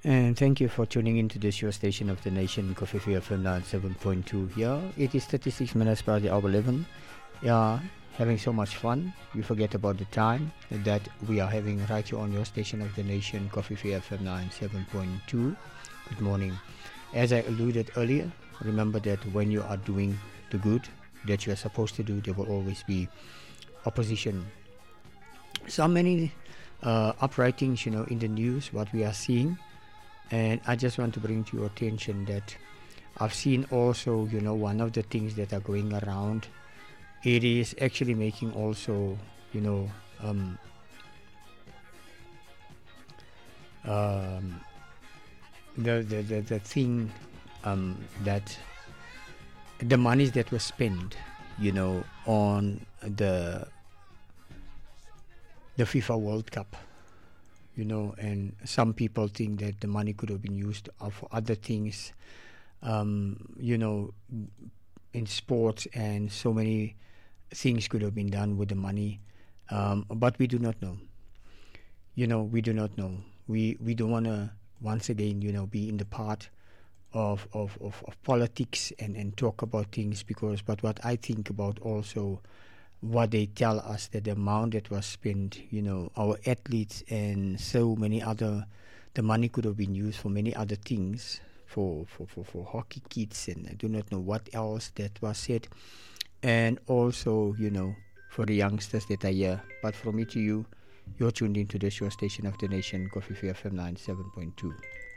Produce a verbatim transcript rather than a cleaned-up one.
And thank you for tuning into this your station of the nation, Coffee Free F M ninety-seven point two. Yeah, it is thirty-six minutes past the hour eleven. Yeah, having so much fun. You forget about the time that we are having right here on your station of the nation, Coffee Free F M ninety-seven point two. Good morning. As I alluded earlier, remember that when you are doing the good that you are supposed to do, there will always be opposition. So many uh, uprisings, you know, in the news, what we are seeing. And I just want to bring to your attention that I've seen also, you know, one of the things that are going around, it is actually making also, you know, um, um, the, the, the, the thing um, that the monies that were spent, you know, on the the FIFA World Cup. You know, and some people think that the money could have been used for other things, um, you know, in sports, and so many things could have been done with the money. Um, but we do not know. You know, we do not know. We we don't want to, once again, you know, be in the part of, of, of, of politics and, and talk about things, because, but what I think about also, what they tell us, that the amount that was spent, you know, our athletes and so many other, the money could have been used for many other things, for, for, for, for hockey kits, and I do not know what else that was said. And also, you know, for the youngsters that are here. But from me to you, you're tuned into the show station of the nation, Coffee Free F M ninety-seven point two.